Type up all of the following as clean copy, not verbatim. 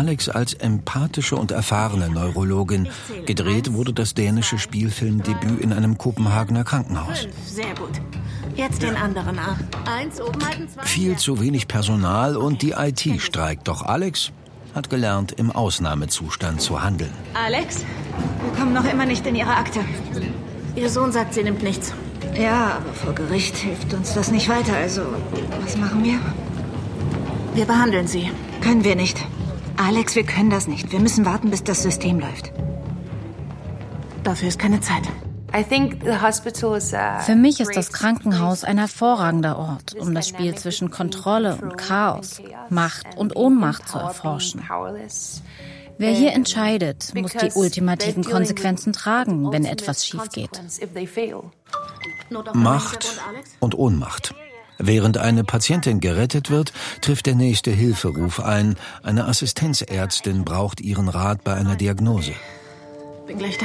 Alex als empathische und erfahrene Neurologin. Gedreht wurde das dänische Spielfilmdebüt in einem Kopenhagener Krankenhaus. 5, sehr gut. Jetzt den anderen Arm. 1 oben halten, 2. Viel zu wenig Personal und die IT streikt. Doch Alex hat gelernt, im Ausnahmezustand zu handeln. Alex? Wir kommen noch immer nicht in Ihre Akte. Ihr Sohn sagt, sie nimmt nichts. Ja, aber vor Gericht hilft uns das nicht weiter. Also, was machen wir? Wir behandeln sie. Können wir nicht. Alex, wir können das nicht. Wir müssen warten, bis das System läuft. Dafür ist keine Zeit. Für mich ist das Krankenhaus ein hervorragender Ort, um das Spiel zwischen Kontrolle und Chaos, Macht und Ohnmacht zu erforschen. Wer hier entscheidet, muss die ultimativen Konsequenzen tragen, wenn etwas schief geht. Macht und Ohnmacht. Während eine Patientin gerettet wird, trifft der nächste Hilferuf ein. Eine Assistenzärztin braucht ihren Rat bei einer Diagnose. Bin gleich da.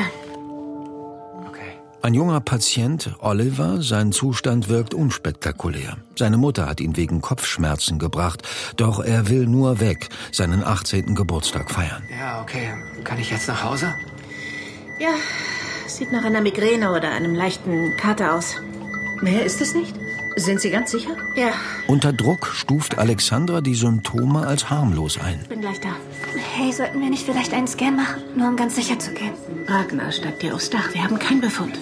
Ein junger Patient, Oliver, sein Zustand wirkt unspektakulär. Seine Mutter hat ihn wegen Kopfschmerzen gebracht, doch er will nur weg, seinen 18. Geburtstag feiern. Ja, okay. Kann ich jetzt nach Hause? Ja, sieht nach einer Migräne oder einem leichten Kater aus. Mehr ist es nicht? Sind Sie ganz sicher? Ja. Unter Druck stuft Alexandra die Symptome als harmlos ein. Bin gleich da. Hey, sollten wir nicht vielleicht einen Scan machen? Nur um ganz sicher zu gehen. Ragnar, steigt dir aufs Dach. Wir haben keinen Befund.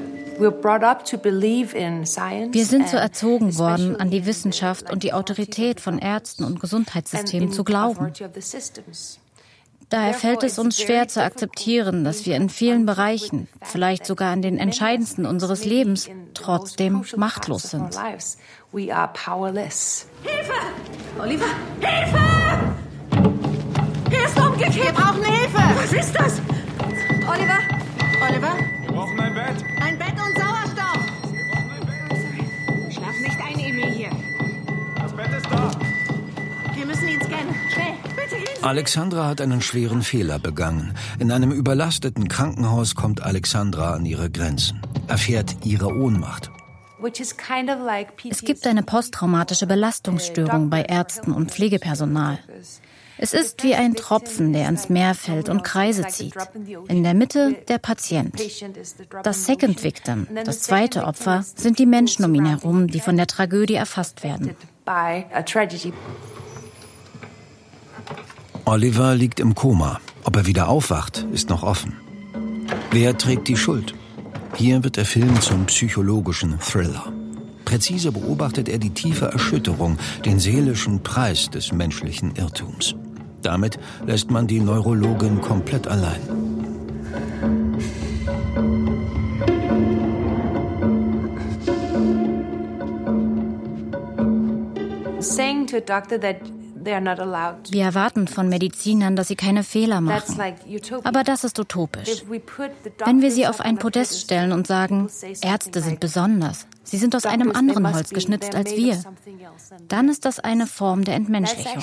Wir sind so erzogen worden, an die Wissenschaft und die Autorität von Ärzten und Gesundheitssystemen zu glauben. Daher fällt es uns schwer zu akzeptieren, dass wir in vielen Bereichen, vielleicht sogar in den entscheidendsten unseres Lebens, trotzdem machtlos sind. Hilfe! Oliver! Hilfe! Er ist umgekehrt! Wir brauchen Hilfe! Was ist das? Oliver! Oliver? Wir brauchen ein Bett. Ein Bett und Sauerstoff! Schlaf nicht ein, Emil, hier. Das Bett ist da. Wir müssen ihn scannen. Schnell! Bitte gehen Sie! Alexandra hat einen schweren Fehler begangen. In einem überlasteten Krankenhaus kommt Alexandra an ihre Grenzen, erfährt ihre Ohnmacht. Es gibt eine posttraumatische Belastungsstörung bei Ärzten und Pflegepersonal. Es ist wie ein Tropfen, der ins Meer fällt und Kreise zieht. In der Mitte der Patient. Das Second Victim, das zweite Opfer, sind die Menschen um ihn herum, die von der Tragödie erfasst werden. Oliver liegt im Koma. Ob er wieder aufwacht, ist noch offen. Wer trägt die Schuld? Hier wird der Film zum psychologischen Thriller. Präzise beobachtet er die tiefe Erschütterung, den seelischen Preis des menschlichen Irrtums. Damit lässt man die Neurologin komplett allein. Wir erwarten von Medizinern, dass sie keine Fehler machen. Aber das ist utopisch. Wenn wir sie auf ein Podest stellen und sagen, Ärzte sind besonders, sie sind aus einem anderen Holz geschnitzt als wir, dann ist das eine Form der Entmenschlichung.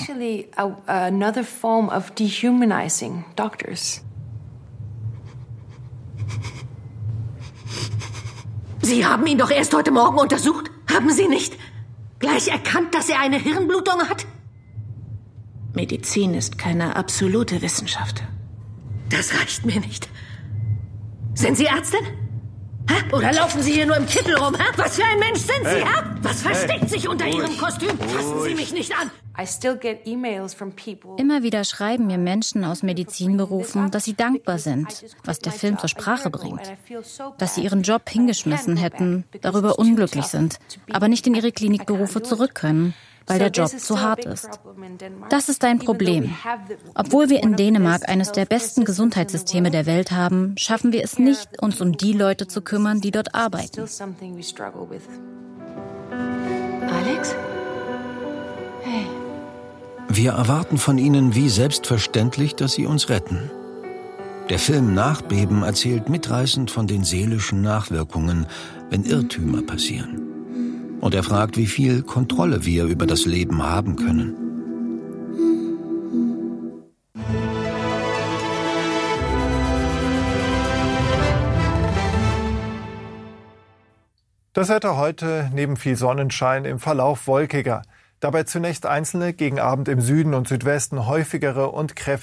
Sie haben ihn doch erst heute Morgen untersucht. Haben Sie nicht gleich erkannt, dass er eine Hirnblutung hat? Medizin ist keine absolute Wissenschaft. Das reicht mir nicht. Sind Sie Ärztin? Hä? Oder laufen Sie hier nur im Kittel rum? Hä? Was für ein Mensch sind Sie? Hä? Was versteckt sich unter Ihrem Kostüm? Fassen Sie mich nicht an. Immer wieder schreiben mir Menschen aus Medizinberufen, dass sie dankbar sind, was der Film zur Sprache bringt. Dass sie ihren Job hingeschmissen hätten, darüber unglücklich sind, aber nicht in ihre Klinikberufe zurück können, weil der Job zu hart ist. Das ist ein Problem. Obwohl wir in Dänemark eines der besten Gesundheitssysteme der Welt haben, schaffen wir es nicht, uns um die Leute zu kümmern, die dort arbeiten. Alex? Hey. Wir erwarten von ihnen wie selbstverständlich, dass sie uns retten. Der Film Nachbeben erzählt mitreißend von den seelischen Nachwirkungen, wenn Irrtümer passieren. Und er fragt, wie viel Kontrolle wir über das Leben haben können. Das Wetter heute neben viel Sonnenschein im Verlauf wolkiger. Dabei zunächst einzelne, gegen Abend im Süden und Südwesten häufigere und kräftige